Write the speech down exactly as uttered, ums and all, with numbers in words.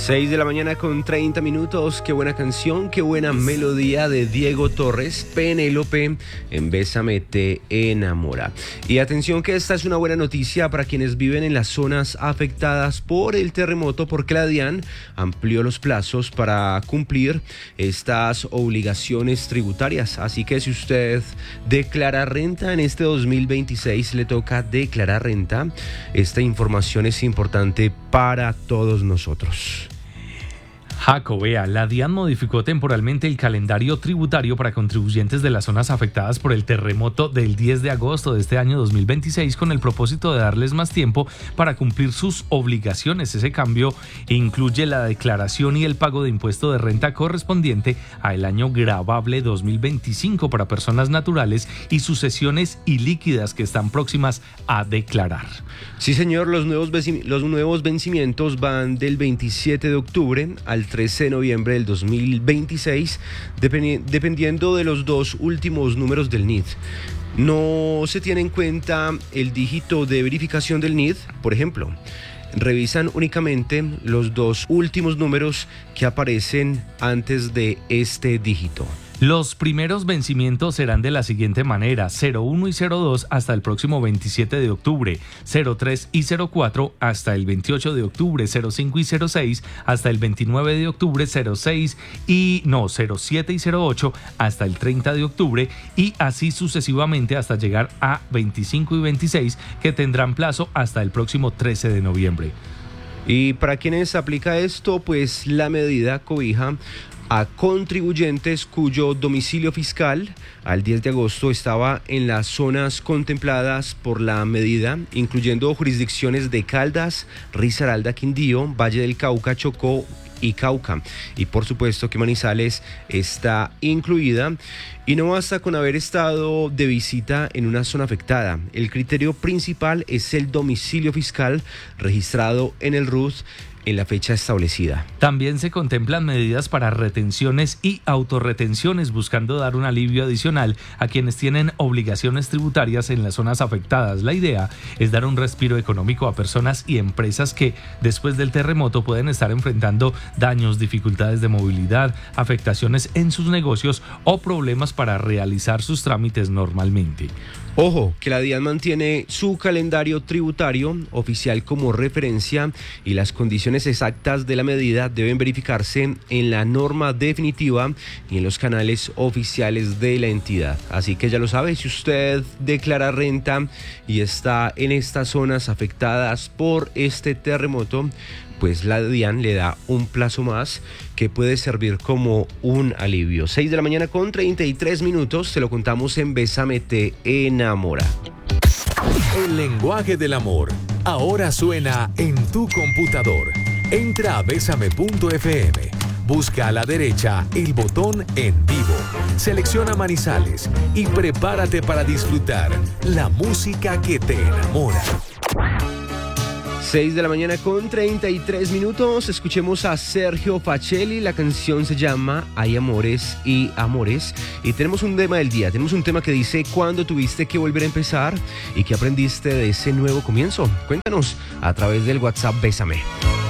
seis de la mañana con treinta minutos, qué buena canción, qué buena melodía de Diego Torres, Penélope, en Bésame te enamora. Y atención que esta es una buena noticia para quienes viven en las zonas afectadas por el terremoto, porque la DIAN amplió los plazos para cumplir estas obligaciones tributarias. Así que si usted declara renta en este dos mil veintiséis, le toca declarar renta. Esta información es importante para todos nosotros. Jaco, vea, la DIAN modificó temporalmente el calendario tributario para contribuyentes de las zonas afectadas por el terremoto del diez de agosto de este año dos mil veintiséis con el propósito de darles más tiempo para cumplir sus obligaciones. Ese cambio incluye la declaración y el pago de impuesto de renta correspondiente al año gravable dos mil veinticinco para personas naturales y sucesiones ilíquidas que están próximas a declarar. Sí, señor, los nuevos, los nuevos vencimientos van del veintisiete de octubre al trece de noviembre del dos mil veintiséis, dependi- dependiendo de los dos últimos números del N I D. No se tiene en cuenta el dígito de verificación del N I D, por ejemplo. Revisan únicamente los dos últimos números que aparecen antes de este dígito. Los primeros vencimientos serán de la siguiente manera: cero uno y cero dos hasta el próximo veintisiete de octubre, cero tres y cero cuatro hasta el veintiocho de octubre, cero cinco y cero seis hasta el veintinueve de octubre, cero seis y no, cero siete y cero ocho hasta el treinta de octubre y así sucesivamente hasta llegar a veinticinco y veintiséis, que tendrán plazo hasta el próximo trece de noviembre. Y para quienes aplica esto, pues la medida cobija a contribuyentes cuyo domicilio fiscal al diez de agosto estaba en las zonas contempladas por la medida, incluyendo jurisdicciones de Caldas, Risaralda, Quindío, Valle del Cauca, Chocó y Cauca. Y por supuesto que Manizales está incluida. Y no basta con haber estado de visita en una zona afectada. El criterio principal es el domicilio fiscal registrado en el R U T en la fecha establecida. También se contemplan medidas para retenciones y autorretenciones, buscando dar un alivio adicional a quienes tienen obligaciones tributarias en las zonas afectadas. La idea es dar un respiro económico a personas y empresas que después del terremoto pueden estar enfrentando daños, dificultades de movilidad, afectaciones en sus negocios o problemas para realizar sus trámites normalmente. Ojo, que la DIAN mantiene su calendario tributario oficial como referencia y las condiciones exactas de la medida deben verificarse en la norma definitiva y en los canales oficiales de la entidad. Así que ya lo sabe, si usted declara renta y está en estas zonas afectadas por este terremoto, pues la DIAN le da un plazo más que puede servir como un alivio. seis de la mañana con treinta y tres minutos, te lo contamos en Bésame te enamora. El lenguaje del amor ahora suena en tu computador. Entra a bésame punto efe eme. Busca a la derecha el botón En Vivo. Selecciona Manizales y prepárate para disfrutar la música que te enamora. seis de la mañana con treinta y tres minutos, escuchemos a Sergio Facelli, la canción se llama Hay amores y amores y tenemos un tema del día, tenemos un tema que dice ¿cuándo tuviste que volver a empezar y qué aprendiste de ese nuevo comienzo? Cuéntanos a través del WhatsApp Bésame.